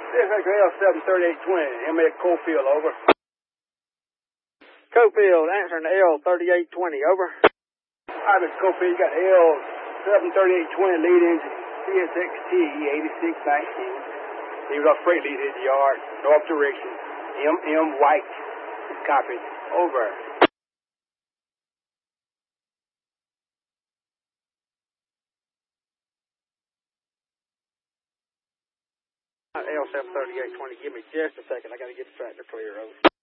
Victor L73820, MX Cofield, over. Cofield, answering the L3820, over. Hi, Mr. Cofield, you got L73820 lead engine, CSXT 8619. You got freight lead at the yard, north direction, M White. Copy, over. L73820, give me just a second. I got to get the tractor clear, over.